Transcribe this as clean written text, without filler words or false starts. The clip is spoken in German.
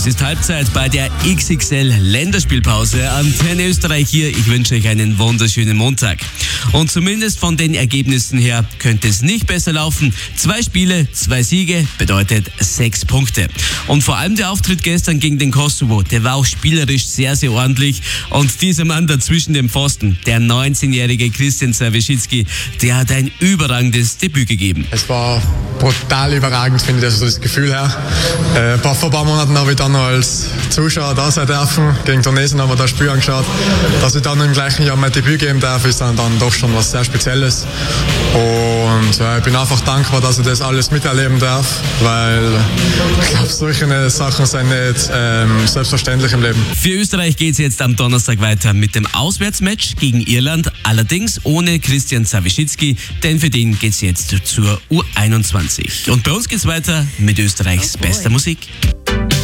Es ist Halbzeit bei der XXL Länderspielpause. Antenne Österreich hier. Ich wünsche euch einen wunderschönen Montag. Und zumindest von den Ergebnissen her könnte es nicht besser laufen. 2 Spiele, 2 Siege bedeutet 6 Punkte. Und vor allem der Auftritt gestern gegen den Kosovo, der war auch spielerisch sehr, sehr ordentlich. Und dieser Mann dazwischen dem Pfosten, der 19-jährige Christian Savischicki, der hat ein überragendes Debüt gegeben. Es war brutal überragend, finde ich, also das Gefühl her. Vor ein paar Monaten habe ich dann noch als Zuschauer da sein dürfen. Gegen Tunesien haben wir das Spiel angeschaut. Dass ich dann im gleichen Jahr mein Debüt geben darf, ist dann doch schon was sehr Spezielles. Und ich bin einfach dankbar, dass ich das alles miterleben darf, weil ich glaube, solche Sachen sind nicht selbstverständlich im Leben. Für Österreich geht es jetzt am Donnerstag weiter mit dem Auswärtsmatch gegen Irland, allerdings ohne Christian Savischicki, denn für den geht es jetzt zur U21. Und bei uns geht es weiter mit Österreichs bester Musik.